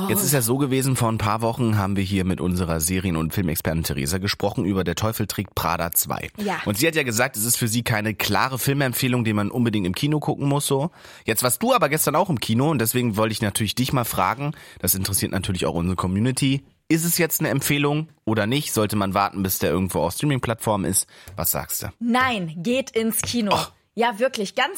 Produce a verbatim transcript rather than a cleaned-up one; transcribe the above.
Jetzt ist ja so gewesen, vor ein paar Wochen haben wir hier mit unserer Serien- und Filmexpertin Theresa gesprochen über Der Teufel trägt Prada zwei. Ja. Und sie hat ja gesagt, es ist für sie keine klare Filmempfehlung, die man unbedingt im Kino gucken muss. So. Jetzt warst du aber gestern auch im Kino und deswegen wollte ich natürlich dich mal fragen, das interessiert natürlich auch unsere Community. Ist es jetzt eine Empfehlung oder nicht? Sollte man warten, bis der irgendwo auf Streaming-Plattformen ist? Was sagst du? Nein, geht ins Kino. Och. Ja, wirklich, ganz